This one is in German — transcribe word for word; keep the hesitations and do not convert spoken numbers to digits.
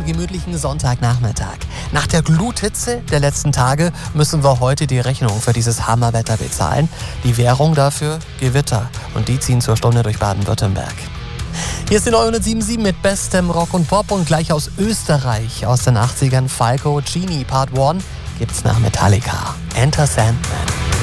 gemütlichen Sonntagnachmittag. Nach der Gluthitze der letzten Tage müssen wir heute die Rechnung für dieses Hammerwetter bezahlen. Die Währung dafür? Gewitter. Und die ziehen zur Stunde durch Baden-Württemberg. Hier ist die neunhundertsieben Komma sieben mit bestem Rock und Pop und gleich aus Österreich, aus den achtzigern Falco, Genie Part eins, gibt's nach Metallica. Enter Sandman.